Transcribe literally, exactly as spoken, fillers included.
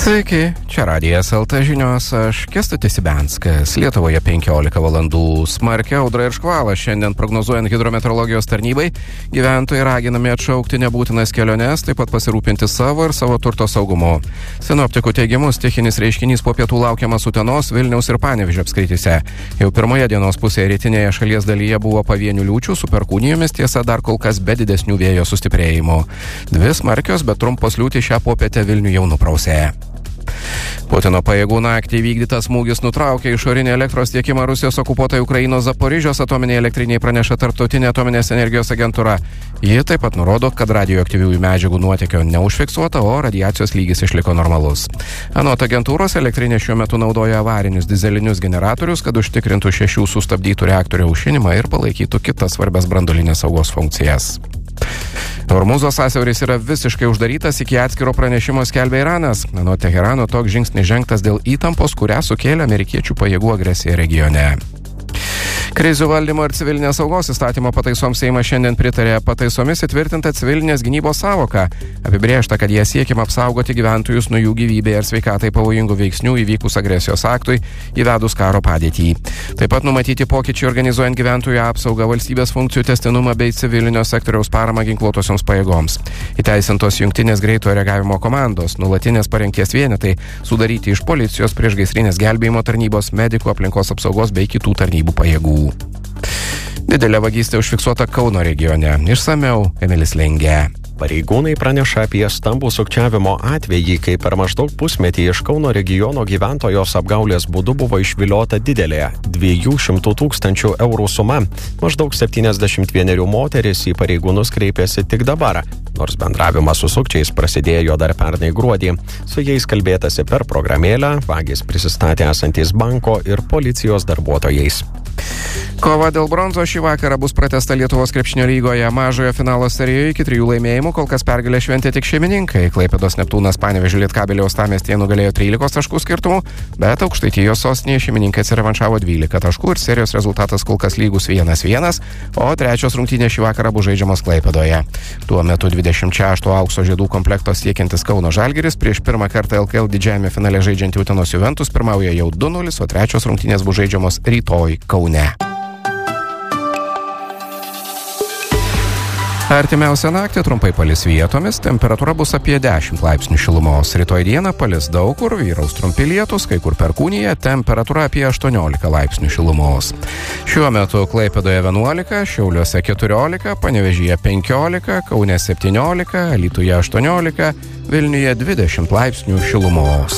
Sveiki, čia Radijas L T žinios, aš Kęstutis Ibenskas. Lietuvoje penkiolika valandų. Smarkia audra ir škvalas šiandien prognozuojant hidrometeorologijos tarnybai. Gyventojai raginami atšaukti nebūtinas keliones, taip pat pasirūpinti savo ir savo turto saugumu. Sinoptikų teigimu, stichinis reiškinys po pietų laukiamas Utenos, Vilniaus ir Panevėžio apskrityse. Jau pirmoje dienos pusėje rytinėje šalies dalyje buvo pavienių liūčių su perkūnijomis, tiesa dar kol kas be didesnių vėjo sustiprėjimų. Dvi smarkios, bet trumpos liūtys šią popietę Vilnių jau nuprausė. Putino pajėgų naktį vykdytas smūgis nutraukė išorinį elektros tiekimą Rusijos okupuotai Ukrainos Zaporižios atominiai elektriniai, praneša Tarptautinė atominės energijos agentūra. Ji taip pat nurodo, kad radioaktyviųjų medžiagų nuotėkio neužfiksuota, o radiacijos lygis išliko normalus. Anot agentūros, elektrinė šiuo metu naudoja avarinius dizelinius generatorius, kad užtikrintų šešių sustabdytų reaktorių aušinimą ir palaikytų kitas svarbias branduolinės saugos funkcijas. Hormūzo sąsiauris yra visiškai uždarytas, iki atskiro pranešimo skelbia Iranas. Anot Teherano, toks žingsnis žengtas dėl įtampos, kurią sukėlė amerikiečių pajėgų agresija regione. Krizių valdymo ir civilinės saugos įstatymo pataisoms Seimas šiandien pritarė. Pataisomis įtvirtinta civilinės gynybos sąvoka. Apibrėžta, kad jie siekiama apsaugoti gyventojus nuo jų gyvybei ir sveikatai pavojingų veiksnių įvykus agresijos aktui, įvedus karo padėtį. Taip pat numatyti pokyčiai organizuojant gyventojų apsaugą, valstybės funkcijų tęstinumą bei civilinio sektoriaus paramą ginkluotosioms pajėgoms. Įteisintos jungtinės greito reagavimo komandos, nuolatinės parengties vienetai, sudaryti iš policijos, priešgaisrinės gelbėjimo tarnybos, medikų, aplinkos apsaugos bei kitų tarnybų pajėgų. Didelė vagystė užfiksuota Kauno regione. Išsamiau Emilis Lengė. Pareigūnai praneša apie stambų sukčiavimo atvejį, kai per maždaug pusmetį iš Kauno regiono gyventojos apgaulės būdu buvo išviliota didelė dviejų šimtų tūkstančių eurų suma. Maždaug septyniasdešimt vienerių moteris į pareigūnus kreipėsi tik dabar, nors bendravimas su sukčiais prasidėjo dar pernai gruodį. Su jais kalbėtasi per programėlę, vagys prisistatė esantys banko ir policijos darbuotojais. Kova dėl bronzos šį vakarą bus pratęsta Lietuvos krepšinio lygoje. Mažojo finalo serijoje iki trijų laimėjimų kol kas pergalę šventė tik šeimininkai. Klaipėdos Neptūnas Panevėžio Lietkabelio uostamiestyje nugalėjo trylikos taškų skirtumu, bet Aukštaitijos sostinėje šeimininkai atsirevanšavo dvylika taškų ir serijos rezultatas kol kas lygus vienas vienas, o trečios rungtynės šį vakarą bus žaidžiamos Klaipėdoje. Tuo metu dvidešimt šešto aukso žiedų komplekto siekiantis Kauno Žalgiris prieš pirmą kartą L K L didžiajame finale žaidžiantį Utenos Juventus pirmauja jau du nulis, o trečios rungtynės bus žaidžiamos rytoj Kaune. Artimiausią naktį trumpai palis vietomis, temperatūra bus apie dešimt laipsnių šilumos. Rytoj dieną palis daug kur, vyraus trumpi lietūs, kai kur perkūnija, temperatūra apie aštuoniolika laipsnių šilumos. Šiuo metu Klaipėdoje vienuolika, Šiauliuose keturiolika, Panevėžyje penkiolika, Kaune septyniolika, Alytuje aštuoniolika, Vilniuje dvidešimt laipsnių šilumos.